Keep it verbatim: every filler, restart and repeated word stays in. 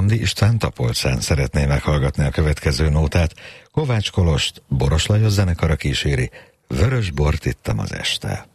Bandi István Tapolcán szeretné meghallgatni a következő nótát. Kovács Kolost Boros Lajos zenekara kíséri, Vörös bort ittam az este.